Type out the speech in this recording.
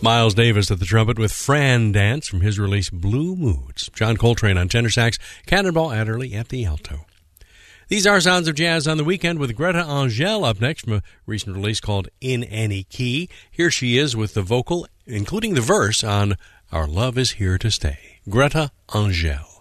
Miles Davis at the trumpet with Fran Dance from his release Blue Moods. John Coltrane on tenor sax, Cannonball Adderley at the alto. These are Sounds of Jazz on the Weekend with Greta Angel up next from a recent release called In Any Key. Here she is with the vocal, including the verse on Our Love Is Here to Stay. Greta Angel.